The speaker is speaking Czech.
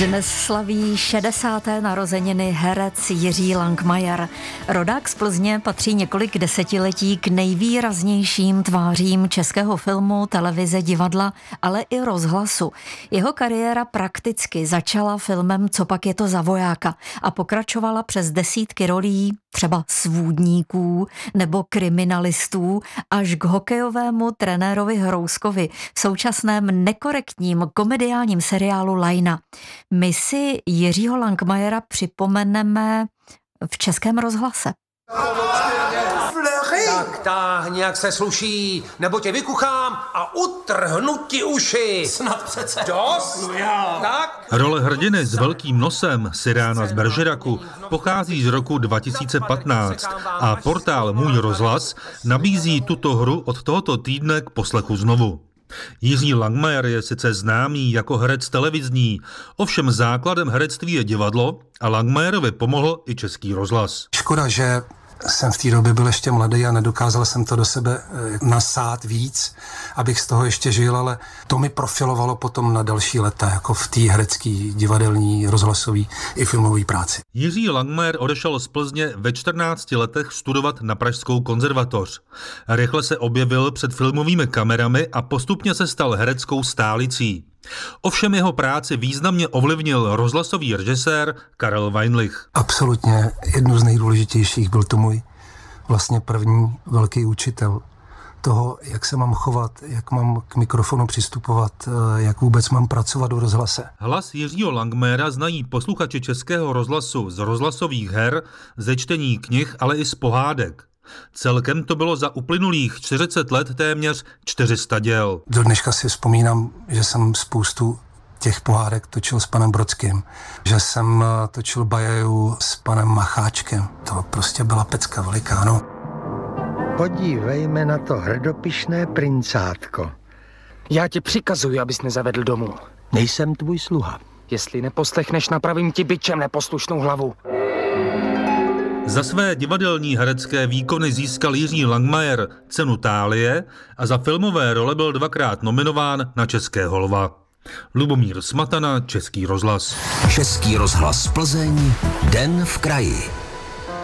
Dnes slaví 60. narozeniny herec Jiří Langmajer. Rodák z Plzně patří několik desetiletí k nejvýraznějším tvářím českého filmu, televize, divadla, ale i rozhlasu. Jeho kariéra prakticky začala filmem Copak je to za vojáka a pokračovala přes desítky rolí, třeba svůdníků nebo kriminalistů, až k hokejovému trenérovi Hrouskovi v současném nekorektním komediálním seriálu Lajna. My si Jiřího Langmajera připomeneme v Českém rozhlase. Tak táhni, jak se sluší, nebo tě vykuchám a utrhnu ti uši. Snad přece. Dost? Tak? Role hrdiny s velkým nosem Cyrána z Bergeracu pochází z roku 2015 a portál Můj rozhlas nabízí tuto hru od tohoto týdne k poslechu znovu. Jiří Langmajer je sice známý jako herec televizní, ovšem základem herectví je divadlo a Langmajerovi pomohl i Český rozhlas. Škoda, že jsem v té době byl ještě mladý a nedokázal jsem to do sebe nasát víc, abych z toho ještě žil, ale to mi profilovalo potom na další léta, jako v té herecké, divadelní, rozhlasové i filmové práci. Jiří Langmajer odešel z Plzně ve 14 letech studovat na Pražskou konzervatoř. Rychle se objevil před filmovými kamerami a postupně se stal hereckou stálicí. Ovšem jeho práci významně ovlivnil rozhlasový režisér Karel Weinlich. Absolutně jednu z nejdůležitějších byl to můj vlastně první velký učitel toho, jak se mám chovat, jak mám k mikrofonu přistupovat, jak vůbec mám pracovat v rozhlase. Hlas Jiřího Langmajera znají posluchači Českého rozhlasu z rozhlasových her, ze čtení knih, ale i z pohádek. Celkem to bylo za uplynulých 40 let téměř 400 děl. Do dneška si vzpomínám, že jsem spoustu těch pohádek točil s panem Brodským, že jsem točil Bajaju s panem Macháčkem. To prostě byla pecka veliká, no. Podívejme na to hrdopišné princátko. Já ti přikazuji, abys nezavedl domů. Nejsem tvůj sluha. Jestli neposlechneš, napravím ti bičem neposlušnou hlavu. Za své divadelní herecké výkony získal Jiří Langmajer cenu Thálie a za filmové role byl dvakrát nominován na Českého lva. Lubomír Smatana, Český rozhlas. Český rozhlas Plzeň, Den v kraji.